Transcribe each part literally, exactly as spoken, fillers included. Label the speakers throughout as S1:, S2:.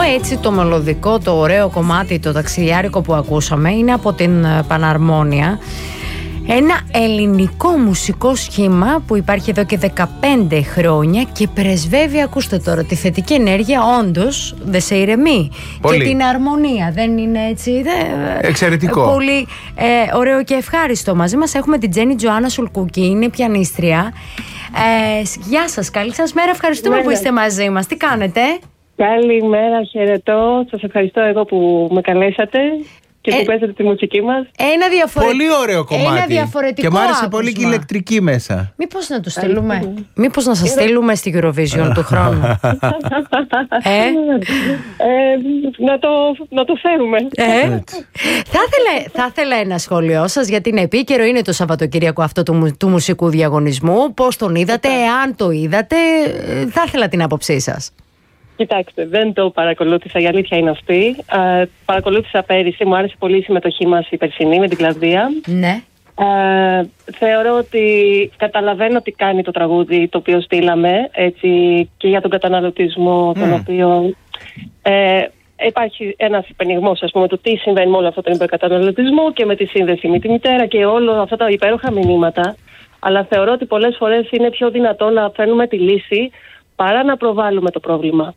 S1: έτσι το μελωδικό, το ωραίο κομμάτι, το ταξιδιάρικο που ακούσαμε είναι από την Παναρμόνια. Ένα ελληνικό μουσικό σχήμα που υπάρχει εδώ και δεκαπέντε χρόνια και πρεσβεύει, ακούστε τώρα, τη θετική ενέργεια, όντως δεν σε ηρεμεί. Πολύ. Και την αρμονία, δεν είναι έτσι? Δε,
S2: εξαιρετικό.
S1: Πολύ ε, ωραίο και ευχάριστο. Μαζί μας έχουμε την Τζέννη Τζοάννα Σουλκούκη, είναι πιανίστρια. Ε, γεια σας, καλή σας μέρα, ευχαριστούμε Μέρα. που είστε μαζί μας. Τι κάνετε?
S3: Καλημέρα, χαιρετώ. Σας ευχαριστώ εγώ που με καλέσατε και που ε, παίζετε τη μουσική μας.
S1: Ένα διαφορε...
S2: Πολύ ωραίο κομμάτι.
S1: Ένα διαφορετικό.
S2: Και μου άρεσε
S1: άκουσμα.
S2: πολύ και η ηλεκτρική μέσα.
S1: Μήπως να το στείλουμε? Μήπως να σας στείλουμε στη Eurovision του χρόνου? ε?
S3: ε, να, το, να το φέρουμε.
S1: Ε? θα, ήθελα, θα ήθελα ένα σχόλιο σας, γιατί είναι επίκαιρο, είναι το Σαββατοκύριακο αυτό του, του μουσικού διαγωνισμού. Πώς τον είδατε, εάν το είδατε, θα ήθελα την άποψή σας.
S3: Κοιτάξτε, δεν το παρακολούθησα, η αλήθεια είναι αυτή. Ε, παρακολούθησα πέρυσι, μου άρεσε πολύ η συμμετοχή μας η περσινή με την Κλαδία.
S1: Ναι.
S3: Ε, θεωρώ ότι καταλαβαίνω τι κάνει το τραγούδι το οποίο στείλαμε, έτσι, και για τον καταναλωτισμό, mm. τον οποίο ε, υπάρχει ένας υπενιγμός, ας πούμε, του τι συμβαίνει με όλο αυτό τον υπερκαταναλωτισμό και με τη σύνδεση με τη μητέρα και όλα αυτά τα υπέροχα μηνύματα. Αλλά θεωρώ ότι πολλές φορές είναι πιο δυνατό να φέρνουμε τη λύση παρά να προβάλλουμε το πρόβλημα.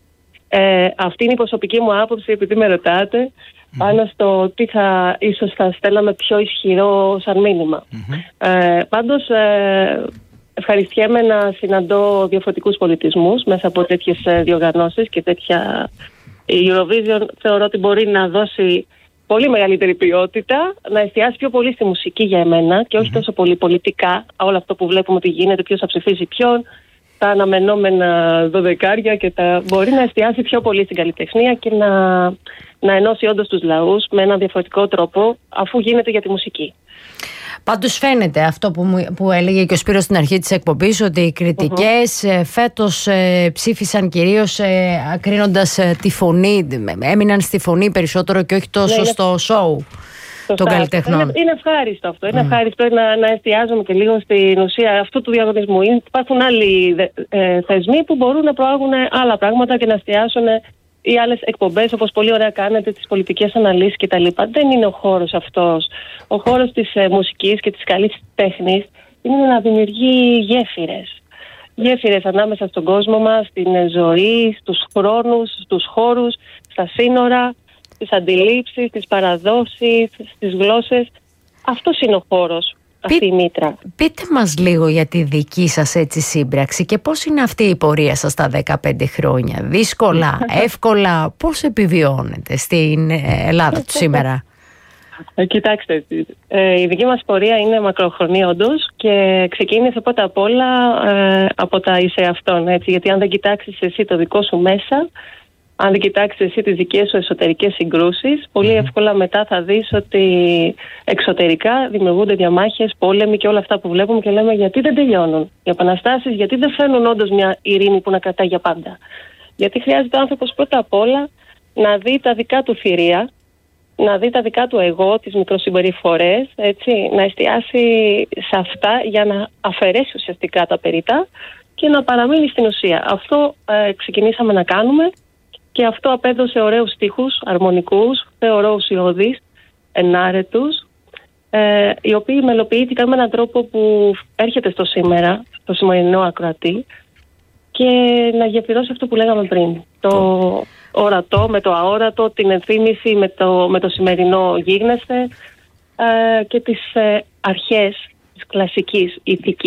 S3: Ε, αυτή είναι η προσωπική μου άποψη, επειδή με ρωτάτε, mm-hmm. πάνω στο τι θα, ίσως θα στέλναμε πιο ισχυρό σαν μήνυμα. Mm-hmm. Ε, πάντως, ε, ευχαριστιέμαι να συναντώ διαφορετικούς πολιτισμούς μέσα από τέτοιες διοργανώσεις και τέτοια... Η Eurovision θεωρώ ότι μπορεί να δώσει πολύ μεγαλύτερη ποιότητα, να εστιάσει πιο πολύ στη μουσική για εμένα και όχι mm-hmm. τόσο πολύ πολιτικά, όλο αυτό που βλέπουμε ότι γίνεται, ποιος θα ψηφίσει ποιον, τα αναμενόμενα δωδεκάρια και τα... μπορεί να εστιάσει πιο πολύ στην καλλιτεχνία και να, να ενώσει όντως τους λαούς με έναν διαφορετικό τρόπο, αφού γίνεται για τη μουσική.
S1: Πάντως φαίνεται αυτό που, μου, που έλεγε και ο Σπύρος στην αρχή της εκπομπής, ότι οι κριτικές uh-huh. φέτος ε, ψήφισαν κυρίως ε, κρίνοντας ε, τη φωνή, έμειναν στη φωνή περισσότερο και όχι τόσο ναι, στο σοου των καλλιτεχνών. Είναι,
S3: είναι ευχάριστο αυτό. Είναι mm. ευχάριστο να, να εστιάζουμε και λίγο στην ουσία αυτού του διαγωνισμού. Είναι, υπάρχουν άλλοι ε, θεσμοί που μπορούν να προάγουν άλλα πράγματα και να εστιάσουν ή άλλες εκπομπές, όπως πολύ ωραία κάνετε, τις πολιτικές αναλύσεις κτλ. Δεν είναι ο χώρος αυτός. Ο χώρος της ε, μουσικής και της καλής τέχνης είναι να δημιουργεί γέφυρες. Γέφυρες ανάμεσα στον κόσμο μας, στην ε, ζωή, στους χρόνους, στους χώρους, στα σύνορα, στις αντιλήψεις, στις παραδόσεις, στις γλώσσες. Αυτός είναι ο χώρος, αυτή Πεί, η μήτρα.
S1: Πείτε μας λίγο για τη δική σας έτσι σύμπραξη και πώς είναι αυτή η πορεία σας τα δεκαπέντε χρόνια. Δύσκολα, εύκολα, πώς επιβιώνετε στην Ελλάδα του σήμερα?
S3: Ε, κοιτάξτε, ε, η δική μας πορεία είναι μακροχρονή όντως και ξεκίνησε πρώτα απ' όλα ε, από τα είσαι αυτόν, έτσι, γιατί αν δεν κοιτάξεις εσύ το δικό σου μέσα, αν δεν κοιτάξεις εσύ τις δικές σου εσωτερικές συγκρούσεις, πολύ εύκολα μετά θα δεις ότι εξωτερικά δημιουργούνται διαμάχες, πόλεμοι και όλα αυτά που βλέπουμε και λέμε γιατί δεν τελειώνουν. Οι επαναστάσεις, γιατί δεν φέρνουν όντως μια ειρήνη που να κρατάει για πάντα. Γιατί χρειάζεται ο άνθρωπος πρώτα απ' όλα να δει τα δικά του θηρία, να δει τα δικά του εγώ, τις μικροσυμπεριφορές, έτσι, να εστιάσει σε αυτά για να αφαιρέσει ουσιαστικά τα περιτά και να παραμείνει στην ουσία. Αυτό ε, ξεκινήσαμε να κάνουμε. Και αυτό απέδωσε ωραίους στίχους, αρμονικούς, θεωρώ ουσιώδεις, ενάρετους, ε, οι οποίοι μελοποιήθηκαν με έναν τρόπο που έρχεται στο σήμερα, στο σημερινό ακροατή, και να γεφυρώσει αυτό που λέγαμε πριν. Το ορατό με το αόρατο, την ενθύμηση με το, με το σημερινό γίγνεσθε ε, και τις ε, αρχές της κλασικής ηθικής.